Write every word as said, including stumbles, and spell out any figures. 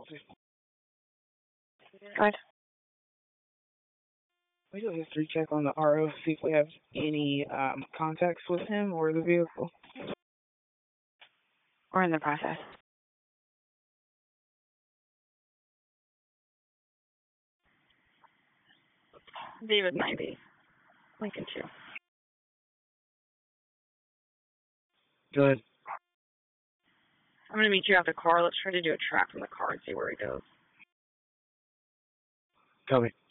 please. Good. We do a history check on the R O, see if we have any um, contacts with him or the vehicle. We're in the process. David ninety. Lincoln two. Good. I'm going to meet you at the car. Let's try to do a track from the car and see where he goes. Copy.